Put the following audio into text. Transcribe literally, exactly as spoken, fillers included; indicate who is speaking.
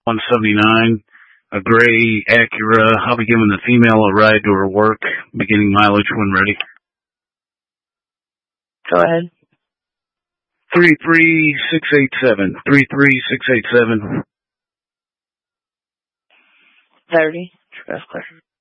Speaker 1: one seventy-nine, a gray Acura. I'll be giving the female a ride to her work, beginning mileage when ready.
Speaker 2: Go ahead.
Speaker 1: three three six eight seven. three three six eight seven.
Speaker 2: thirty. That's clear.